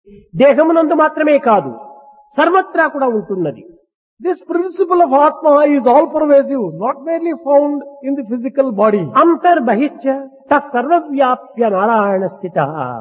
దేహమునందు మాత్రమే కాదు సర్వత్రా కూడా ఉంటున్నది. This principle of Atma is all pervasive, not merely found in the physical body. అంతర్బహిశ్చ తత్సర్వవ్యాప్య Narayana స్థిత.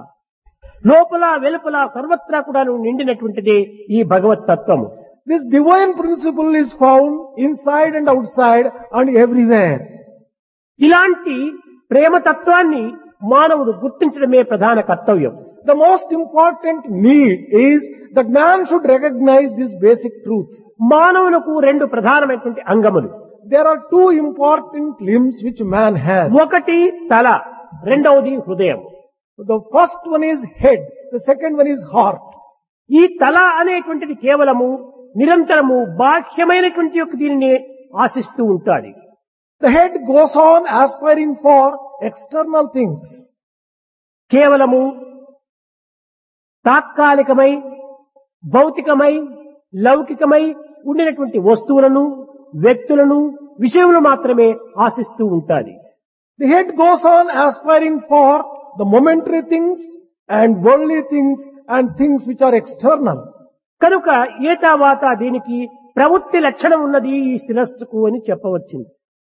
లోపల వెలుపల సర్వత్రా కూడా నిండినటువంటిదే ఈ భగవత్ తత్వము. This divine principle is found inside and outside and everywhere. ఇలాంటి ప్రేమతత్వాన్ని మానవుడు గుర్తించడమే ప్రధాన కర్తవ్యం. The most important need is that man should recognize this basic truth. మానవులకు రెండు ప్రధానమైనటువంటి అంగములు. There are two important limbs which man has. ఒకటి తల, రెండవది హృదయం. The first one is head, the second one is heart. ఈ తల అనేటువంటిది కేవలము నిరంతరము బాహ్యమైనటువంటి యొక్క దీనిని ఆశిస్తూ ఉంటాడు. The head goes on aspiring for external things. కేవలము తాత్కాలికమై భౌతికమై లౌకికమై ఉండినటువంటి వస్తువులను వ్యక్తులను విషయములు మాత్రమే ఆశిస్తూ ఉంటాది. The head goes on aspiring for the momentary things and worldly things and things which are external. కనుక ఏతావాత దీనికి ప్రవృత్తి లక్షణం ఉన్నది ఈ శిరస్సుకు అని చెప్పవచ్చింది.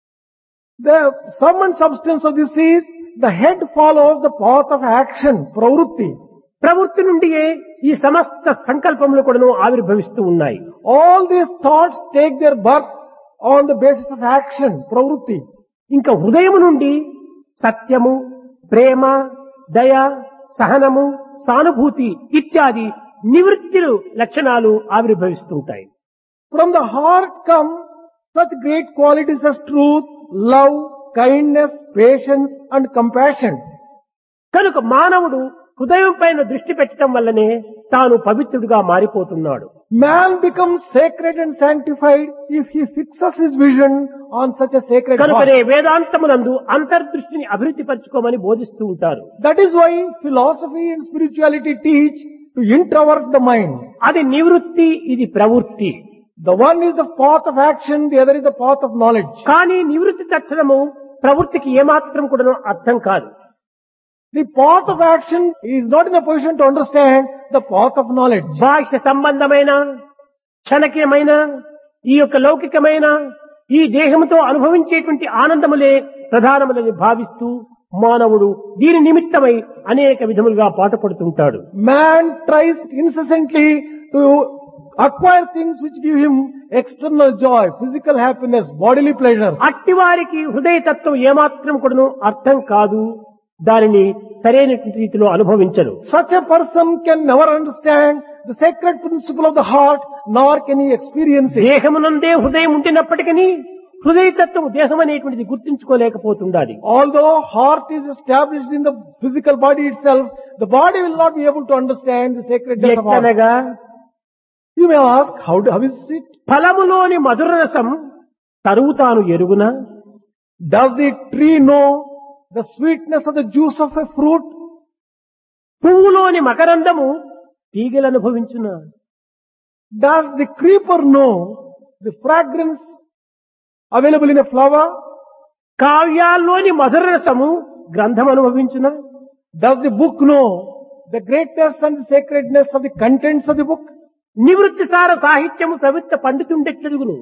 The sum and substance of this is the head follows the path of action, pravrutti. ప్రవృత్తి నుండియే ఈ సమస్త సంకల్పములు కూడాను ఆవిర్భవిస్తూ ఉన్నాయి. All these thoughts take their birth on the basis of action, pravrutti. ఇంకా హృదయము నుండి సత్యము, ప్రేమ, దయ, సహనము, సానుభూతి ఇత్యాది నివృత్తులు లక్షణాలు ఆవిర్భవిస్తుంటాయి. From the heart come such great qualities as truth, love, kindness, patience and compassion. కనుక మానవుడు హృదయం పైన దృష్టి పెట్టడం వల్లనే తాను పవిత్రుడిగా మారిపోతున్నాడు. Man becomes sacred and sanctified if he fixes his vision on such a sacred కనుకనే heart. వేదాంతమునందు అంతర్దృష్టిని అభివృద్ధి పరచుకోమని బోధిస్తూ ఉంటారు. That is why philosophy and spirituality teach to introvert the mind. అది నివృత్తి, ఇది ప్రవృత్తి. The one is the path of action, the other is the path of knowledge. కానీ నివృత్తి తక్షణము ప్రవృత్తికి ఏమాత్రం కూడా అర్థం కాదు. The path of action is not in a position to understand the path of knowledge. బాహ్య సంబంధమైన క్షణకమైన ఈ యొక్క లౌకికమైన ఈ దేహంతో అనుభవించేటువంటి ఆనందములే ప్రధానములని భావిస్తూ మానవుడు దీని నిమిత్తమై అనేక విధములుగా పాటుపడుతుంటాడు. Man tries incessantly to acquire things which give him external joy, physical happiness, bodily pleasures. అట్టి వారికి హృదయతత్వం ఏమాత్రం కూడాను అర్థం కాదు, దానిని సరైనటువంటి రీతిలో అనుభవించరు. Such a person can never understand the sacred principle of the heart, nor can he experience it. దేహమునందే హృదయం ఉండినప్పటికీ హృదయతత్వం దేహం అనేటువంటిది గుర్తించుకోలేకపోతుండాలి. Although heart is established in the physical body itself, the body will not be able to understand the sacredness of heart. ఎట్లనగా You may ask, how is it? ఫలములోని మధుర రసం తరువు తాను ఎరుగునా? Does the tree know the sweetness of the juice of a fruit? పువ్వులోని మకరందము తీగలు అనుభవించునా? Does the creeper know the fragrance available in a flower? కావ్యాల్లోని మధుర రసము గ్రంథం అనుభవించునా? Does the book know the greatness and the sacredness of the contents of the book? నివృత్తి సార సాహిత్యము ప్రవృత్త పండితుండెట్లడుగును.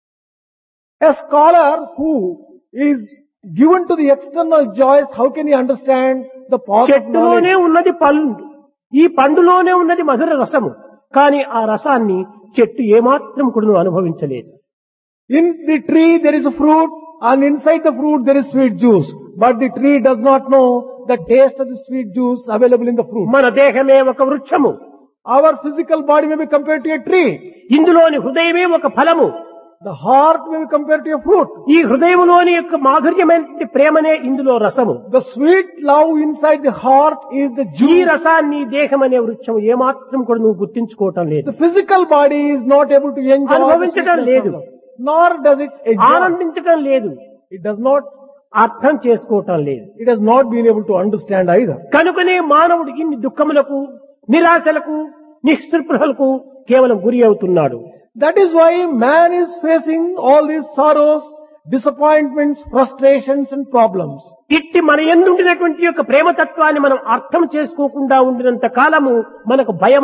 A scholar who is given to the external joys, how can he understand the path of చెట్టులోనే knowledge? ఉన్నది పండు, ఈ పండులోనే ఉన్నది మధుర రసము, కానీ ఆ రసాన్ని చెట్టు ఏమాత్రం కూడా అనుభవించలేదు. In the tree there is a fruit and inside the fruit there is sweet juice, but the tree does not know the taste of the sweet juice available in the fruit. మన దేహమే ఒక వృక్షము, Our physical body may be compared to a tree. ఇందులోని హృదయమే ఒక ఫలము. The heart may be compared to a fruit. ఈ హృదయములోని యొక్క మాధుర్యమైనటువంటి ప్రేమనే ఇందులో రసము. The sweet love inside the heart is the ఈ juice. రసాన్ని దేహం అనే వృక్షం ఏమాత్రం కూడా నువ్వు గుర్తించుకోవటం లేదు, The physical body is not able to enjoy the అనుభవించటం sweetness లేదు, of love. Nor does it enjoy. ఆనందించటం లేదు, It does not, అర్థం చేసుకోవటం లేదు. it has not been able to understand either. కనుకనే మానవుడు ఇన్ని దుఃఖములకు, నిరాశలకు, నిస్పృహలకు కేవలం గురి అవుతున్నాడు. That is why man is facing all these sorrows, disappointments, frustrations and problems. ఇట్టి మన యందు ఉండినటువంటి యొక్క ప్రేమతత్వాన్ని మనం అర్థం చేసుకోకుండా ఉండినంత కాలము మనకు భయం